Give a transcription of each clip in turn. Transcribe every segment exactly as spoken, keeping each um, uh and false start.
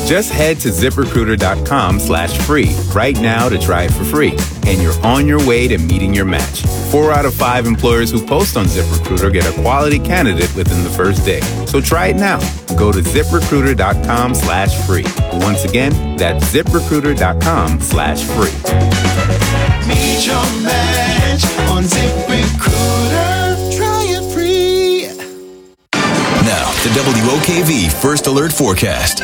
Just head to ZipRecruiter.com slash free right now to try it for free. And you're on your way to meeting your match. Four out of five employers who post on ZipRecruiter get a quality candidate within the first day. So try it now. Go to ZipRecruiter.com slash free. Once again, that's ZipRecruiter.com slash free. Meet your match on ZipRecruiter. Try it free. Now, the W O K V First Alert Forecast.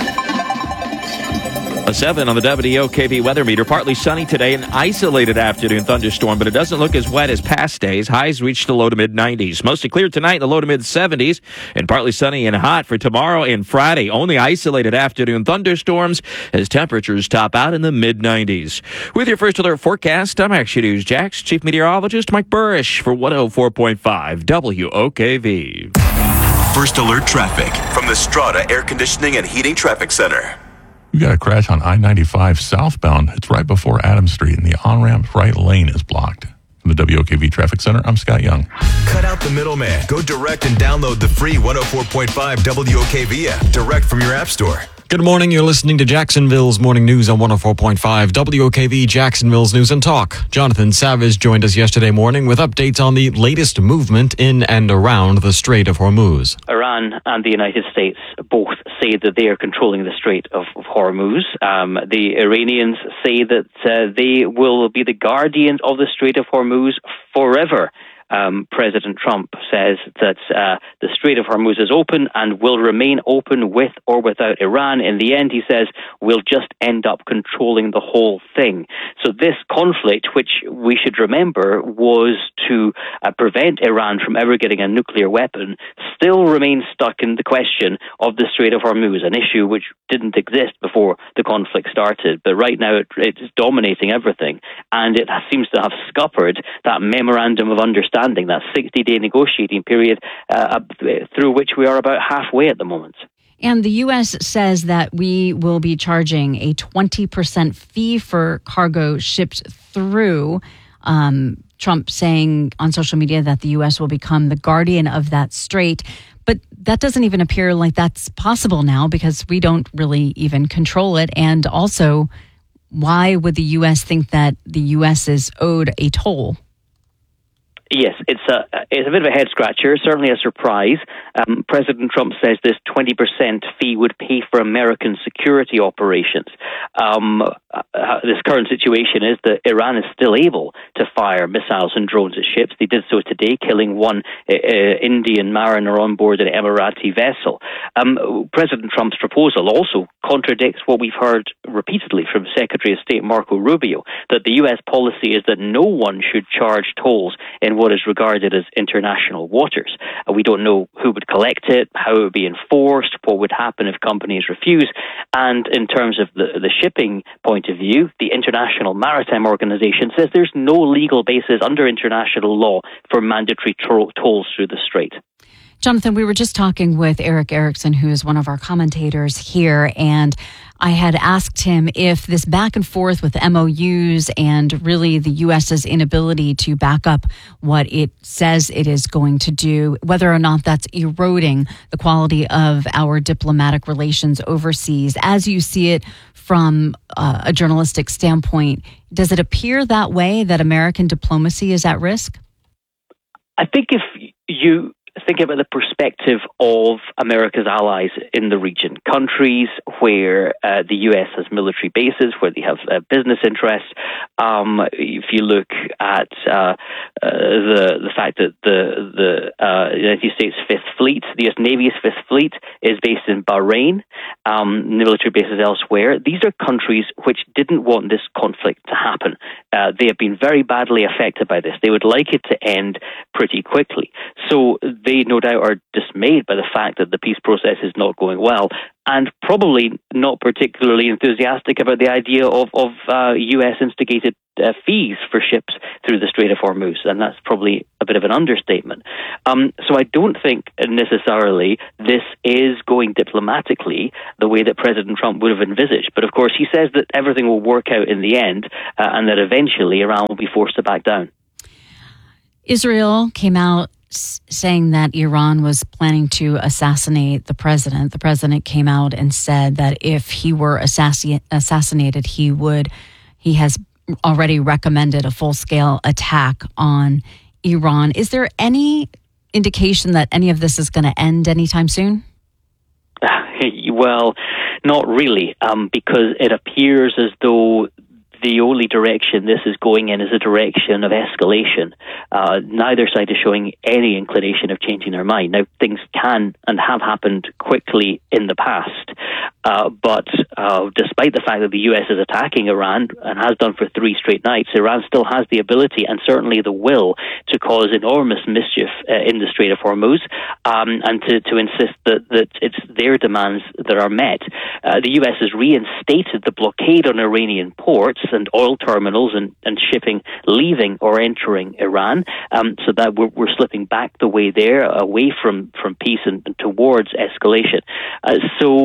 A seven on the W O K V weather meter. Partly sunny today, an isolated afternoon thunderstorm, but it doesn't look as wet as past days. Highs reach the low to mid nineties. Mostly clear tonight in the low to mid seventies, and partly sunny and hot for tomorrow and Friday. Only isolated afternoon thunderstorms as temperatures top out in the mid nineties. With your First Alert forecast, I'm Action News Jax Chief Meteorologist Mike Burrish for one oh four point five W O K V. First Alert traffic from the Strata Air Conditioning and Heating Traffic Center. You got a crash on I ninety-five southbound. It's right before Adams Street, and the on-ramp right lane is blocked. From the W O K V Traffic Center, I'm Scott Young. Cut out the middleman. Go direct and download the free one oh four point five W O K V app direct from your app store. Good morning. You're listening to Jacksonville's Morning News on one oh four point five W O K V, Jacksonville's News and Talk. Jonathan Savage joined us yesterday morning with updates on the latest movement in and around the Strait of Hormuz. Iran and the United States both say that they are controlling the Strait of Hormuz. Um, the Iranians say that uh, they will be the guardians of the Strait of Hormuz forever. Um, President Trump says that uh, the Strait of Hormuz is open and will remain open with or without Iran. In the end, he says, we'll just end up controlling the whole thing. So this conflict, which we should remember was to uh, prevent Iran from ever getting a nuclear weapon, still remains stuck in the question of the Strait of Hormuz, an issue which didn't exist before the conflict started. But right now it, it's dominating everything, and it seems to have scuppered that memorandum of understanding, that sixty-day negotiating period uh, through which we are about halfway at the moment. And the U S says that we will be charging a twenty percent fee for cargo shipped through. Um, Trump saying on social media that the U S will become the guardian of that strait. But that doesn't even appear like that's possible now because we don't really even control it. And also, why would the U S think that the U S is owed a toll? Yes, it's a it's a bit of a head scratcher, certainly a surprise. Um, President Trump says this twenty percent fee would pay for American security operations. Um, uh, this current situation is that Iran is still able to fire missiles and drones at ships. They did so today, killing one uh, Indian mariner on board an Emirati vessel. Um, President Trump's proposal also contradicts what we've heard repeatedly from Secretary of State Marco Rubio, that the U S policy is that no one should charge tolls in what is regarded as international waters. Uh, we don't know who would collect it, how it would be enforced, what would happen if companies refuse. And in terms of the, the shipping point of view, the International Maritime Organization says there's no legal basis under international law for mandatory tro- tolls through the strait. Jonathan, we were just talking with Eric Erickson, who is one of our commentators here, and I had asked him if this back and forth with M O Us and really the U S's inability to back up what it says it is going to do, whether or not that's eroding the quality of our diplomatic relations overseas. As you see it from uh, a journalistic standpoint, does it appear that way, that American diplomacy is at risk? I think if you think about the perspective of America's allies in the region, countries where uh, the U S has military bases, where they have uh, business interests. Um, if you look at uh, uh, the the fact that the the uh, United States Fifth Fleet, the U S Navy's Fifth Fleet, is based in Bahrain, um, military bases elsewhere. These are countries which didn't want this conflict to happen. Uh, they have been very badly affected by this. They would like it to end pretty quickly. So they no doubt are dismayed by the fact that the peace process is not going well, and probably not particularly enthusiastic about the idea of, of uh, U S-instigated uh, fees for ships through the Strait of Hormuz, and that's probably a bit of an understatement. Um, so I don't think necessarily this is going diplomatically the way that President Trump would have envisaged. But of course, he says that everything will work out in the end, uh, and that eventually Iran will be forced to back down. Israel came out s- saying that Iran was planning to assassinate the president. The president came out and said that if he were assassi- assassinated, he would, he has already recommended a full-scale attack on Iran. Is there any indication that any of this is going to end anytime soon? Well, not really, um, because it appears as though the only direction this is going in is a direction of escalation. Uh, neither side is showing any inclination of changing their mind. Now, things can and have happened quickly in the past, uh, but uh, despite the fact that the U S is attacking Iran and has done for three straight nights, Iran still has the ability and certainly the will to cause enormous mischief uh, in the Strait of Hormuz, um, and to, to insist that, that it's their demands that are met. Uh, the U S has reinstated the blockade on Iranian ports and oil terminals and, and shipping leaving or entering Iran, um, so that we're, we're slipping back the way there, away from, from peace and, and towards escalation. Uh,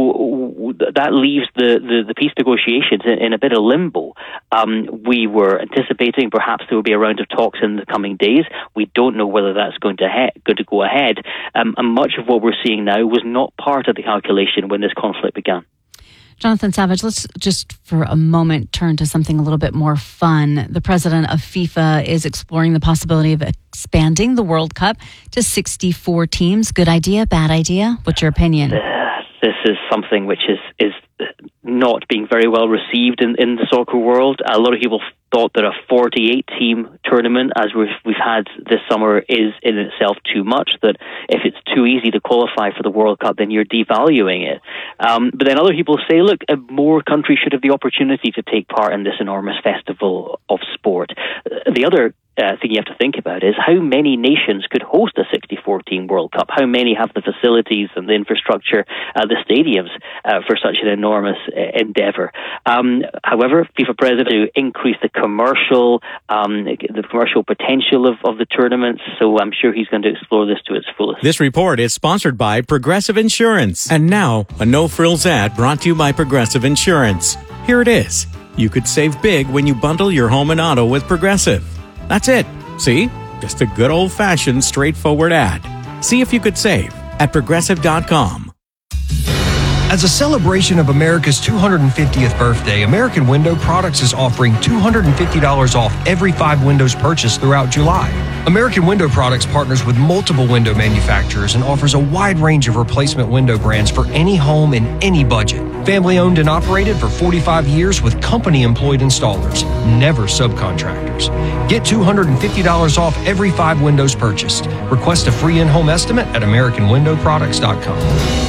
so that leaves the, the, the peace negotiations in, in a bit of limbo. Um, we were anticipating perhaps there will be a round of talks in the coming days. We don't know whether that's going to, he- going to go ahead, um, and much of what we're seeing now was not part of the calculation when this conflict began. Jonathan Savage, let's just for a moment turn to something a little bit more fun. The president of FIFA is exploring the possibility of expanding the World Cup to sixty-four teams. Good idea, bad idea? What's your opinion? Uh, this is something which is, is not being very well received in, in the soccer world. A lot of people thought that a forty-eight team tournament, as we've, we've had this summer, is in itself too much, that if it's too easy to qualify for the World Cup, then you're devaluing it. Um, but then other people say, look, uh, more countries should have the opportunity to take part in this enormous festival of sport. Uh, the other Uh, thing you have to think about is how many nations could host a sixty-four team World Cup? How many have the facilities and the infrastructure, uh, the stadiums uh, for such an enormous uh, endeavour? Um, however, FIFA president to increase the commercial, um, the commercial potential of, of the tournaments, so I'm sure he's going to explore this to its fullest. This report is sponsored by Progressive Insurance. And now, a no-frills ad brought to you by Progressive Insurance. Here it is. You could save big when you bundle your home and auto with Progressive. That's it. See? Just a good old-fashioned, straightforward ad. See if you could save at progressive dot com. As a celebration of America's two hundred fiftieth birthday, American Window Products is offering two hundred fifty dollars off every five windows purchased throughout July. American Window Products partners with multiple window manufacturers and offers a wide range of replacement window brands for any home in any budget. Family owned and operated for forty-five years with company-employed installers, never subcontractors. Get two hundred fifty dollars off every five windows purchased. Request a free in-home estimate at american window products dot com.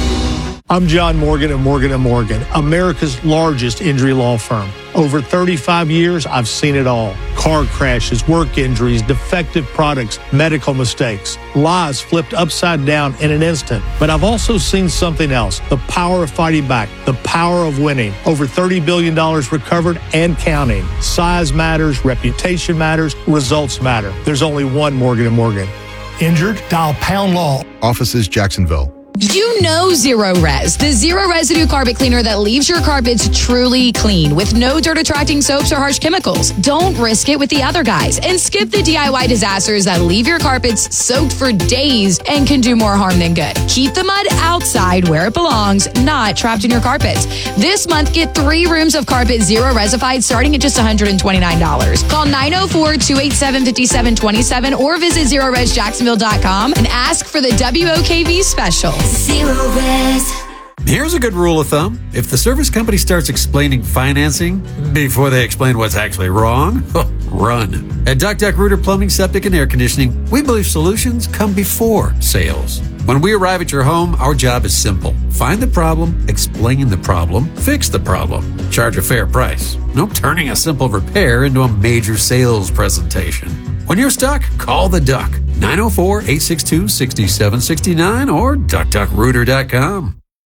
I'm John Morgan of Morgan and Morgan, America's largest injury law firm. Over thirty-five years, I've seen it all. Car crashes, work injuries, defective products, medical mistakes, lives flipped upside down in an instant. But I've also seen something else, the power of fighting back, the power of winning. Over thirty billion dollars recovered and counting. Size matters, reputation matters, results matter. There's only one Morgan and Morgan. Injured? Dial Pound Law. Offices Jacksonville. You know Zero Res, the zero residue carpet cleaner that leaves your carpets truly clean with no dirt attracting soaps or harsh chemicals. Don't risk it with the other guys and skip the D I Y disasters that leave your carpets soaked for days and can do more harm than good. Keep the mud outside where it belongs, not trapped in your carpets. This month, get three rooms of carpet Zero Resified starting at just one hundred twenty-nine dollars. Call nine oh four, two eight seven, five seven two seven or visit zero res jacksonville dot com and ask for the W O K V special. Zero Res. Here's a good rule of thumb. If the service company starts explaining financing before they explain what's actually wrong, run. At Duck Duck Rooter Plumbing, Septic, and Air Conditioning, we believe solutions come before sales. When we arrive at your home, our job is simple. Find the problem, explain the problem, fix the problem. Charge a fair price. No turning a simple repair into a major sales presentation. When you're stuck, call the Duck. nine oh four, eight six two, six seven six nine or duck duck rooter dot com.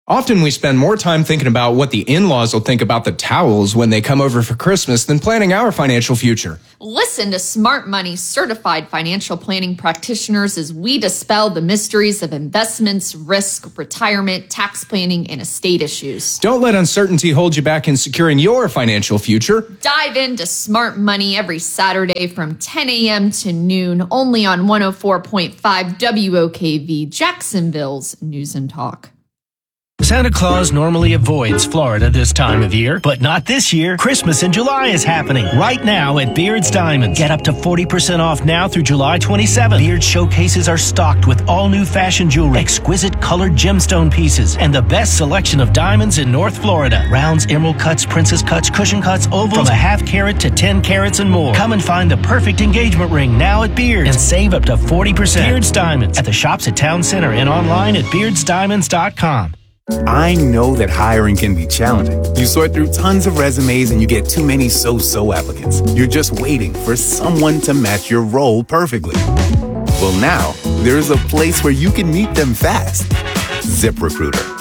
Often we spend more time thinking about what the in-laws will think about the towels when they come over for Christmas than planning our financial future. Listen to Smart Money's certified financial planning practitioners as we dispel the mysteries of investments, risk, retirement, tax planning, and estate issues. Don't let uncertainty hold you back in securing your financial future. Dive into Smart Money every Saturday from ten a.m. to noon, only on one oh four point five W O K V, Jacksonville's News and Talk. Santa Claus normally avoids Florida this time of year, but not this year. Christmas in July is happening right now at Beard's Diamonds. Get up to forty percent off now through July twenty-seventh. Beard's showcases are stocked with all new fashion jewelry, exquisite colored gemstone pieces, and the best selection of diamonds in North Florida. Rounds, emerald cuts, princess cuts, cushion cuts, ovals, from a half carat to ten carats and more. Come and find the perfect engagement ring now at Beard's and save up to forty percent. Beard's Diamonds at the shops at Town Center and online at beards diamonds dot com. I know that hiring can be challenging. You sort through tons of resumes and you get too many so-so applicants. You're just waiting for someone to match your role perfectly. Well, now, there's a place where you can meet them fast. ZipRecruiter.